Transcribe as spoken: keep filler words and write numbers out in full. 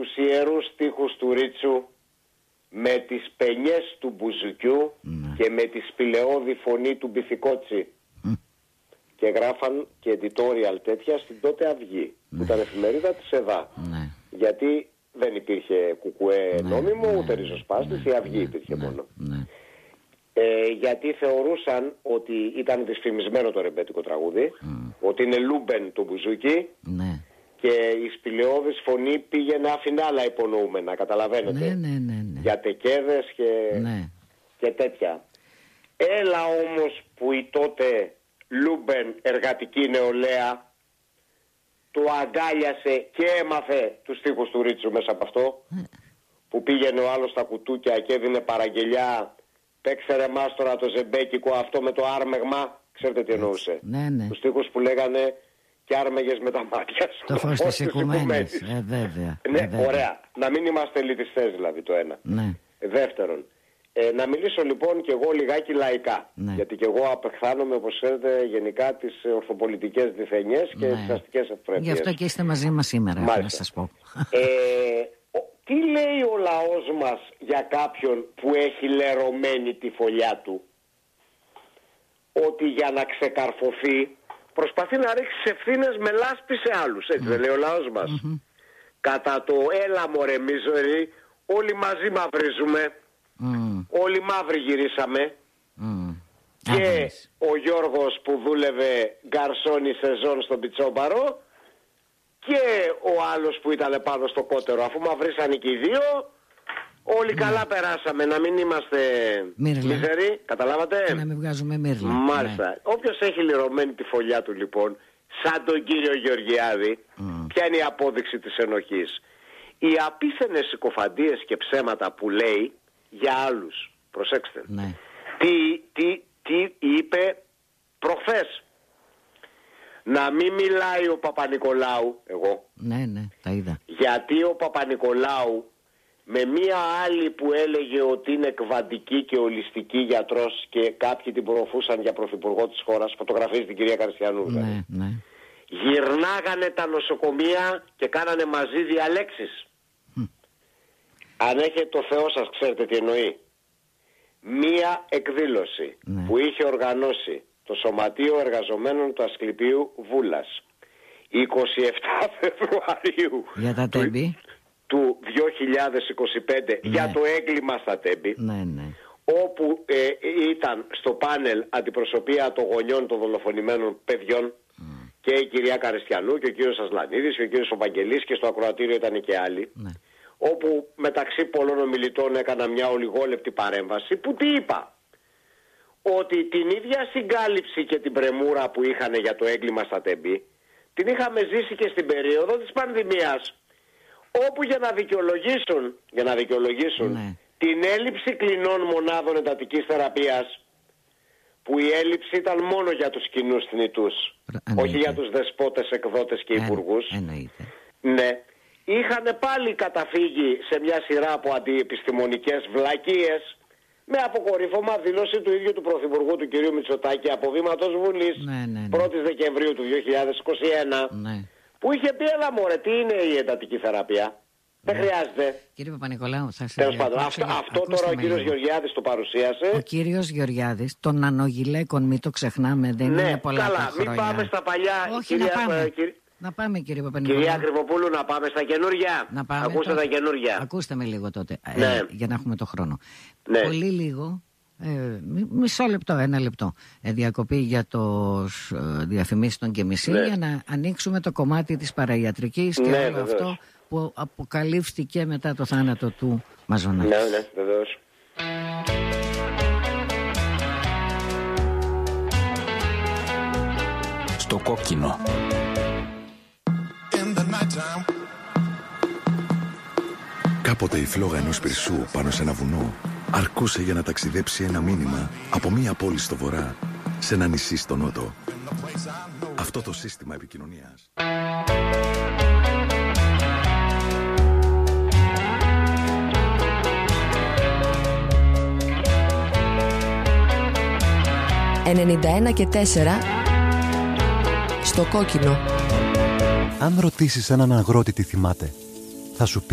τους ιερούς στίχους του Ρίτσου με τις πενιές του Μπουζουκιού mm. και με τη σπηλαιώδη φωνή του Μπιθικότσι. Mm. Και γράφαν και editorial τέτοια στην τότε Αυγή, mm. που ήταν εφημερίδα της ΕΔΑ. Mm. Γιατί δεν υπήρχε κουκουέ mm. νόμιμο, mm. ούτε ριζοσπάστης, mm. η Αυγή υπήρχε mm. μόνο. Mm. Ε, γιατί θεωρούσαν ότι ήταν δυσφημισμένο το ρεμπέτικο τραγούδι, mm. ότι είναι Λούμπεν το μπουζούκι mm. και η σπηλαιώδης φωνή πήγαινε άφηνε άλλα υπονοούμενα, καταλαβαίνετε, ναι, ναι, ναι, ναι. για τεκέδες και, ναι. και τέτοια. Έλα όμως που η τότε Λούμπεν εργατική νεολαία του αγκάλιασε και έμαθε τους στίχους του Ρίτσου μέσα από αυτό, mm. που πήγαινε ο άλλος στα κουτούκια και έδινε παραγγελιά. Παίξε ρε μάστορα το ζεμπέκικο αυτό με το άρμεγμα. Ξέρετε τι εννοούσε. Ναι, ναι. Τους στίχους που λέγανε και άρμεγες με τα μάτια σου. Το φως της οικουμένης. Ε, βέβαια. Ναι, ε, βέβαια. Ωραία. Να μην είμαστε ελιτιστές δηλαδή το ένα. Ναι. Δεύτερον, ε, να μιλήσω λοιπόν και εγώ λιγάκι λαϊκά. Ναι. Γιατί και εγώ απεχθάνομαι, όπως ξέρετε, γενικά τις ορθοπολιτικές διθενιές και ναι. τις αστικές ευπρέπειες. Γι' αυτό και είστε μαζί μας σήμερα, να σας πω. Ε, Τι λέει ο λαός μας για κάποιον που έχει λερωμένη τη φωλιά του? Ότι για να ξεκαρφωθεί προσπαθεί να ρίξει ευθύνες με λάσπη σε άλλους. Έτσι mm. δεν λέει ο λαός μας. Mm-hmm. Κατά το έλα μωρέ μίζωρη, όλοι μαζί μαυρίζουμε. Mm. Όλοι μαύροι γυρίσαμε. Mm. Και ah, ο Γιώργος που δούλευε γκαρσόνι σεζόν στον Πιτσόμπαρο και ο άλλος που ήταν πάνω στο κότερο, αφού μαυρίσανε και οι δύο, όλοι ναι. καλά περάσαμε, να μην είμαστε μίζεροι, καταλάβατε? Και να μην βγάζουμε μύρλα. Μάλιστα. Ναι. Όποιος έχει λυρωμένη τη φωλιά του λοιπόν, σαν τον κύριο Γεωργιάδη, mm. ποια είναι η απόδειξη της ενοχής? Οι απίθανες συκοφαντίες και ψέματα που λέει για άλλους. Προσέξτε. Ναι. Τι, τι, τι είπε προχθές? Να μην μιλάει ο Παπα-Νικολάου, εγώ. Ναι, ναι, τα είδα. Γιατί ο Παπα-Νικολάου με μία άλλη που έλεγε ότι είναι κβαντική και ολιστική γιατρός και κάποιοι την προωθούσαν για πρωθυπουργό της χώρας, φωτογραφίζει την κυρία Καριστιανού. Ναι, ναι. Γυρνάγανε τα νοσοκομεία και κάνανε μαζί διαλέξεις. Mm. Αν έχετε το Θεό σας, ξέρετε τι εννοεί. Μία εκδήλωση ναι. που είχε οργανώσει το Σωματείο Εργαζομένων του Ασκληπίου Βούλας είκοσι επτά Φεβρουαρίου για τα τέμπη του, του δύο χιλιάδες είκοσι πέντε ναι. για το έγκλημα στα τέμπη, ναι, ναι. όπου ε, ήταν στο πάνελ αντιπροσωπεία των γονιών των δολοφονημένων παιδιών mm. και η κυρία Καριστιανού και ο κύριος Ασλανίδης και ο κύριος Βαγγελής και στο ακροατήριο ήταν και άλλοι ναι. όπου μεταξύ πολλών ομιλητών έκανα μια ολιγόλεπτη παρέμβαση που τι είπα? Ότι την ίδια συγκάλυψη και την πρεμούρα που είχαν για το έγκλημα στα τέμπη την είχαμε ζήσει και στην περίοδο της πανδημίας, όπου για να δικαιολογήσουν, για να δικαιολογήσουν ναι. την έλλειψη κλινών μονάδων εντατικής θεραπείας, που η έλλειψη ήταν μόνο για τους κοινούς θνητούς, όχι για τους δεσπότες, εκδότες και υπουργούς. Εννοείται. Ναι. Είχαν πάλι καταφύγει σε μια σειρά από αντιεπιστημονικές βλακίες, με αποκορύφωμα δήλωση του ίδιου του Πρωθυπουργού του κυρίου Μητσοτάκη από βήματος Βουλής ναι, ναι, ναι. πρώτης Δεκεμβρίου του δύο χιλιάδες είκοσι ένα ναι. που είχε πει έλα μωρέ τι είναι η εντατική θεραπεία ναι. δεν χρειάζεται. Κύριε Παπα-Νικολάου, θα σας Τέλος πάντων, αυτό, αυτό τώρα ο κύριος Γεωργιάδης το παρουσίασε. Ο κύριος Γεωργιάδης των νανογυλαίκων, μην το ξεχνάμε, δεν ναι, είναι πολλά καλά, τα χρόνια. Μην πάμε στα παλιά. Όχι, κυρία, να πάμε. Ε, κύριε... Να πάμε κύριε Παπα-Νικολάου. Κυρία Κρυβοπούλου, να πάμε στα καινούργια. Να πάμε Ακούστε το... τα καινούργια. Ακούστε με λίγο τότε, ναι. ε, για να έχουμε το χρόνο. Ναι. Πολύ λίγο, ε, μισό λεπτό, ένα λεπτό, ε, διακοπή για το ε, διαφημίσεις των και μισή, ναι. για να ανοίξουμε το κομμάτι της παραϊατρικής και ναι, όλο βεβαίως. αυτό που αποκαλύφθηκε μετά το θάνατο του Μαζονάκη. Ναι, ναι, βεβαίως. Στο κόκκινο. Κάποτε η φλόγα ενός πυρσού πάνω σε ένα βουνό αρκούσε για να ταξιδέψει ένα μήνυμα από μία πόλη στο βορρά σε ένα νησί στο νότο. Αυτό το σύστημα επικοινωνίας. ενενήντα ένα και τέσσερα στο κόκκινο. Αν ρωτήσεις έναν αγρότη τι θυμάται, θα σου πει